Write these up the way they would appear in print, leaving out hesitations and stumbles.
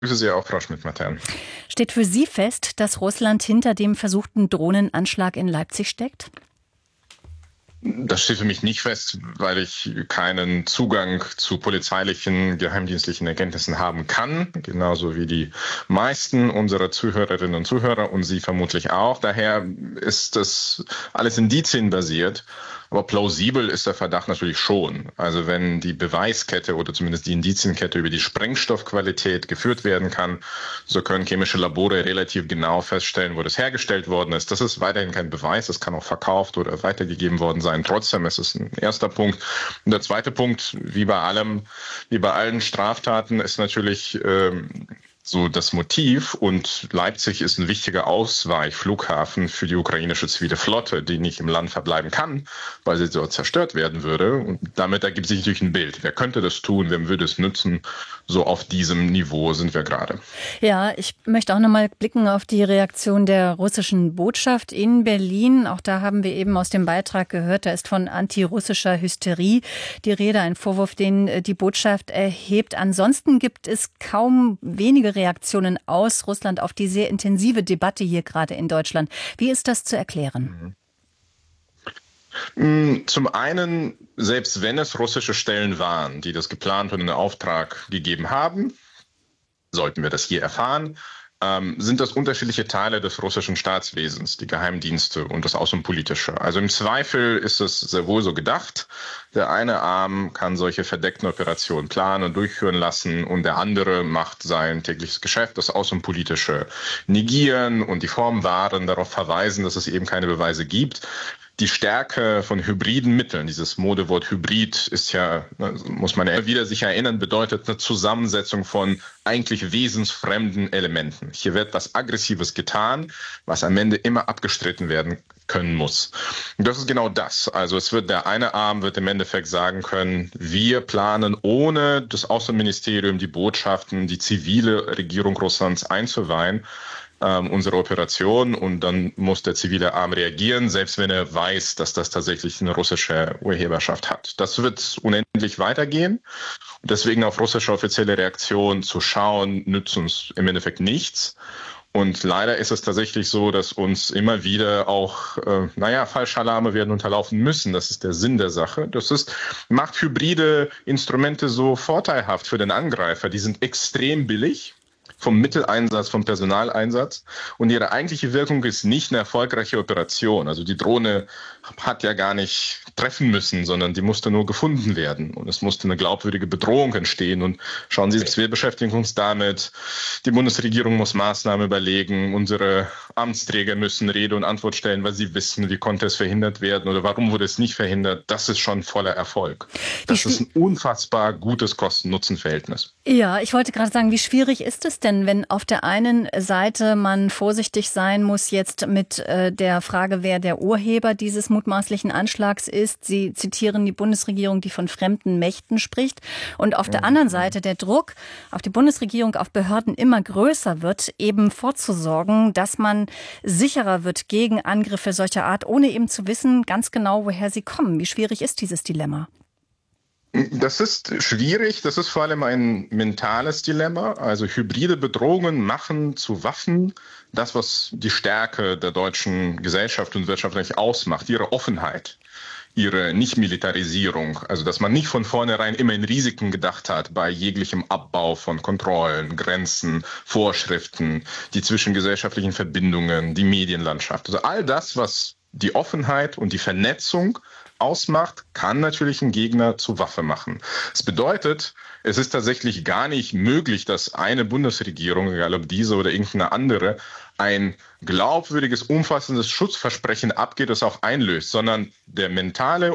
Grüße Sie auch, Frau Schmidt-Matern. Steht für Sie fest, dass Russland hinter dem versuchten Drohnenanschlag in Leipzig steckt? Das steht für mich nicht fest, weil ich keinen Zugang zu polizeilichen, geheimdienstlichen Erkenntnissen haben kann, genauso wie die meisten unserer Zuhörerinnen und Zuhörer und Sie vermutlich auch. Daher ist das alles indizienbasiert. Aber plausibel ist der Verdacht natürlich schon. Also wenn die Beweiskette oder zumindest die Indizienkette über die Sprengstoffqualität geführt werden kann, so können chemische Labore relativ genau feststellen, wo das hergestellt worden ist. Das ist weiterhin kein Beweis. Das kann auch verkauft oder weitergegeben worden sein. Trotzdem ist es ein erster Punkt. Und der zweite Punkt, wie bei allen Straftaten, ist natürlich so das Motiv. Und Leipzig ist ein wichtiger Ausweichflughafen für die ukrainische zivile Flotte, die nicht im Land verbleiben kann, weil sie dort zerstört werden würde. Und damit ergibt sich natürlich ein Bild. Wer könnte das tun? Wem würde es nützen? So auf diesem Niveau sind wir gerade. Ja, ich möchte auch noch mal blicken auf die Reaktion der russischen Botschaft in Berlin. Auch da haben wir eben aus dem Beitrag gehört, da ist von antirussischer Hysterie die Rede, ein Vorwurf, den die Botschaft erhebt. Ansonsten gibt es kaum wenige Reaktionen aus Russland auf die sehr intensive Debatte hier gerade in Deutschland. Wie ist das zu erklären? Zum einen, selbst wenn es russische Stellen waren, die das geplant und in Auftrag gegeben haben, sollten wir das hier erfahren, sind das unterschiedliche Teile des russischen Staatswesens, die Geheimdienste und das Außenpolitische. Also im Zweifel ist es sehr wohl so gedacht. Der eine Arm kann solche verdeckten Operationen planen und durchführen lassen und der andere macht sein tägliches Geschäft, das Außenpolitische negieren und die Form wahren, darauf verweisen, dass es eben keine Beweise gibt. Die Stärke von hybriden Mitteln, dieses Modewort Hybrid ist ja, muss man ja wieder sich erinnern, bedeutet eine Zusammensetzung von eigentlich wesensfremden Elementen. Hier wird was Aggressives getan, was am Ende immer abgestritten werden können muss. Und das ist genau das. Also der eine Arm wird im Endeffekt sagen können, wir planen ohne das Außenministerium, die Botschaften, die zivile Regierung Russlands einzuweihen, unsere Operation, und dann muss der zivile Arm reagieren, selbst wenn er weiß, dass das tatsächlich eine russische Urheberschaft hat. Das wird unendlich weitergehen. Und deswegen auf russische offizielle Reaktion zu schauen, nützt uns im Endeffekt nichts. Und leider ist es tatsächlich so, dass uns immer wieder auch, Falschalarme werden unterlaufen müssen. Das ist der Sinn der Sache. Macht hybride Instrumente so vorteilhaft für den Angreifer. Die sind extrem billig vom Mitteleinsatz, vom Personaleinsatz. Und ihre eigentliche Wirkung ist nicht eine erfolgreiche Operation. Also die Drohne hat ja gar nicht treffen müssen, sondern die musste nur gefunden werden. Und es musste eine glaubwürdige Bedrohung entstehen. Und schauen Sie, wir beschäftigen uns damit. Die Bundesregierung muss Maßnahmen überlegen. Unsere Amtsträger müssen Rede und Antwort stellen, weil sie wissen, wie konnte es verhindert werden oder warum wurde es nicht verhindert. Das ist schon voller Erfolg. Das ist ein unfassbar gutes Kosten-Nutzen-Verhältnis. Ja, ich wollte gerade sagen, wie schwierig ist es denn, wenn auf der einen Seite man vorsichtig sein muss jetzt mit der Frage, wer der Urheber dieses mutmaßlichen Anschlags ist. Sie zitieren die Bundesregierung, die von fremden Mächten spricht. Und auf der anderen Seite der Druck auf die Bundesregierung, auf Behörden immer größer wird, eben vorzusorgen, dass man sicherer wird gegen Angriffe solcher Art, ohne eben zu wissen ganz genau, woher sie kommen. Wie schwierig ist dieses Dilemma? Das ist schwierig. Das ist vor allem ein mentales Dilemma. Also hybride Bedrohungen machen zu Waffen das, was die Stärke der deutschen Gesellschaft und Wirtschaft eigentlich ausmacht, ihre Offenheit, ihre Nichtmilitarisierung. Also dass man nicht von vornherein immer in Risiken gedacht hat bei jeglichem Abbau von Kontrollen, Grenzen, Vorschriften, die zwischengesellschaftlichen Verbindungen, die Medienlandschaft. Also all das, was die Offenheit und die Vernetzung ausmacht, kann natürlich einen Gegner zur Waffe machen. Das bedeutet, es ist tatsächlich gar nicht möglich, dass eine Bundesregierung, egal ob diese oder irgendeine andere, ein glaubwürdiges, umfassendes Schutzversprechen abgeht, das auch einlöst, sondern der mentale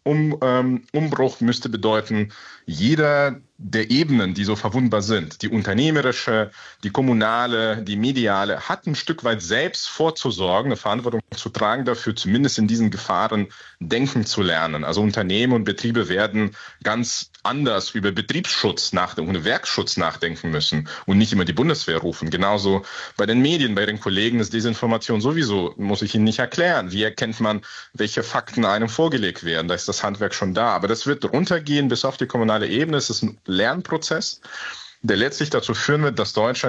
Umbruch müsste bedeuten, jeder der Ebenen, die so verwundbar sind, die unternehmerische, die kommunale, die mediale, hat ein Stück weit selbst vorzusorgen, eine Verantwortung zu tragen, dafür zumindest in diesen Gefahren denken zu lernen. Also Unternehmen und Betriebe werden ganz anders über Betriebsschutz nachdenken, über Werkschutz nachdenken müssen und nicht immer die Bundeswehr rufen. Genauso bei den Medien, bei den Kollegen ist Desinformation sowieso, muss ich Ihnen nicht erklären. Wie erkennt man, welche Fakten einem vorgelegt werden? Da ist das Handwerk schon da. Aber das wird runtergehen bis auf die kommunale Ebene. Es ist ein Lernprozess. der letztlich dazu führen wird, dass Deutschland